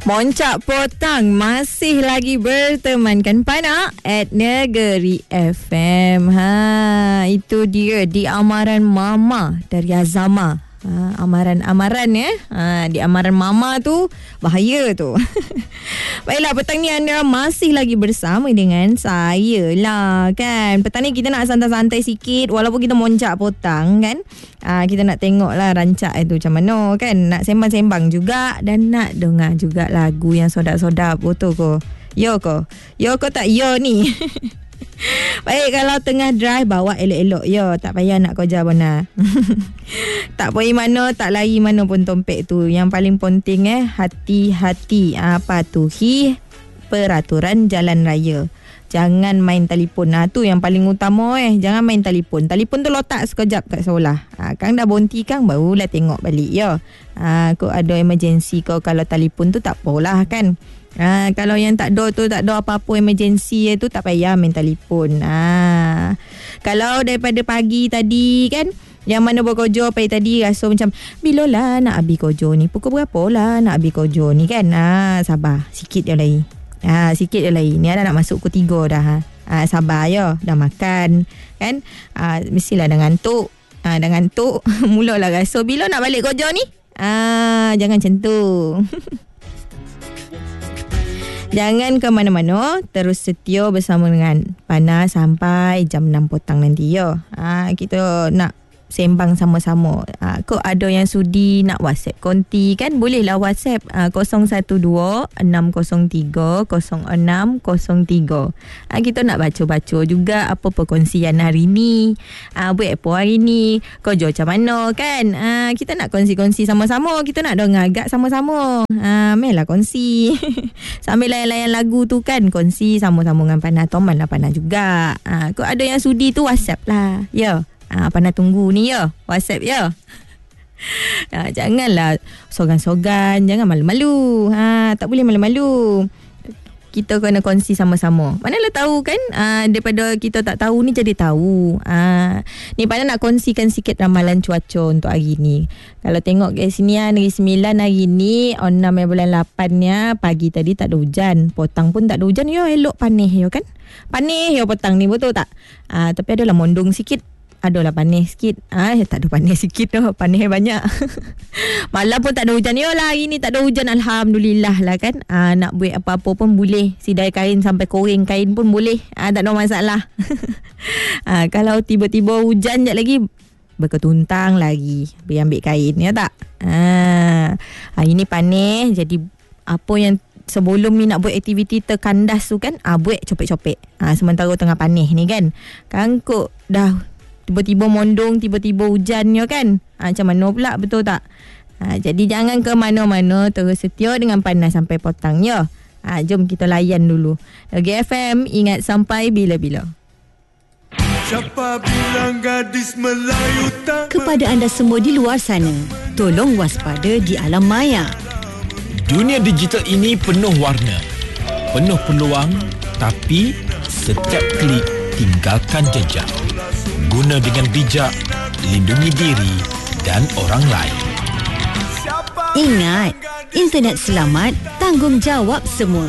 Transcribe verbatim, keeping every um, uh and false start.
Moncak Potang masih lagi bertemankan Pana at Negeri F M. Ha, itu dia di amaran Mama dari Azama. Ha, amaran-amaran ya. Ha, di amaran Mama tu bahaya tu. Baiklah, petang ni anda masih lagi bersama dengan saya lah kan. Petang ni kita nak santai-santai sikit walaupun kita moncak potang kan. Ha, kita nak tengok lah rancak itu macam mana kan. Nak sembang-sembang juga dan nak dengar juga lagu yang sodap-sodap. Betul ko? Yo ko? Yo ko tak yo ni? Baik, kalau tengah drive bawa elok-elok yo, tak payah nak kerja benar. Tak pergi mana, tak lari mana pun tompek tu. Yang paling penting eh hati-hati, apa patuhi peraturan jalan raya. Jangan main telefon. Nah, tu yang paling utama eh. Jangan main telefon. Telefon tu letak sekejap kat sebelah. Ha, Kang dah berhenti Kang, barulah tengok balik ya. Ha, kau ada emergency kau, kalau telefon tu tak apalah kan. Ha, kalau yang tak ada tu, tak ada apa-apa emergency tu, tak payah main telefon. Ha, kalau daripada pagi tadi kan, yang mana bekerja pagi tadi rasa macam bila lah nak habis kerja ni, pukul berapa lah nak habis kerja ni kan. Ha, sabar sikit je lagi. Ha, sikit je lagi. Ni ada nak masuk pukul tiga dah. Ha. Ha, sabar ya, dah makan kan. Ha, mestilah dah ngantuk. Ha, dah ngantuk. Mulalah rasa bila nak balik kerja ni. Ha, jangan macam tu. Jangan ke mana-mana, terus setia bersama dengan Pana sampai jam enam petang nanti ya. Ha, kita nak sembang sama-sama. Ha, kau ada yang sudi nak WhatsApp konti kan? Bolehlah WhatsApp ha, kosong satu dua enam kosong tiga kosong enam kosong tiga. Ha, kita nak baca-baca juga apa perkongsian hari ni. Ha, buat apa hari ni? Kerja macam mana kan? Ha, kita nak kongsi-kongsi sama-sama. Kita nak dengar agak sama-sama. Ha, mainlah kongsi. Sambil layan-layan lagu tu kan, kongsi sama-sama dengan Pana. Toman lah Pana juga. Ha, kau ada yang sudi tu WhatsApp lah. Ya. Yeah. Ha, Pana tunggu ni ya, WhatsApp ya. Ha, janganlah sogan-sogan, jangan malu-malu. Ha, tak boleh malu-malu. Kita kena kongsi sama-sama. Manalah tahu kan, ha, daripada kita tak tahu ni jadi tahu. Ha, ni Pana nak kongsikan sikit ramalan cuaca untuk hari ni. Kalau tengok kat sini Negeri Sembilan hari ni on enam bulan lapan ya, pagi tadi tak ada hujan, potang pun tak ada hujan ya, elok panih ya kan. Panih ya petang ni, betul tak? Ha, tapi adalah mondong sikit. Adalah panis sikit. Ah, tak ada panis sikit dah. Panis banyak. Malam pun tak ada hujan. Yalah, hari ni tak ada hujan. Alhamdulillah lah kan. Ah, nak buat apa-apa pun boleh. Sidai kain sampai kering kain pun boleh. Ah, tak ada masalah. Ah, kalau tiba-tiba hujan sekejap lagi, berketuntang lagi. Pergi ambil kain. Ya tak? Ah, hari ni panis. Jadi apa yang sebelum ni nak buat aktiviti terkandas tu kan, ah, buat copek-copek. Ah, sementara tengah panis ni kan. Kangkuk dah tiba-tiba mondong, tiba-tiba hujan ya kan. Ha, macam mana pula, betul tak? Ha, jadi jangan ke mana-mana, terus setia dengan Pana sampai petang ya. Ha, jom kita layan dulu. Negeri F M, ingat sampai bila-bila. Siapa bilang gadis Melayu tak... Kepada anda semua di luar sana, tolong waspada di alam maya. Dunia digital ini penuh warna, penuh peluang, tapi setiap klik tinggalkan jejak. Guna dengan bijak, lindungi diri dan orang lain. Ingat, internet selamat, tanggungjawab semua.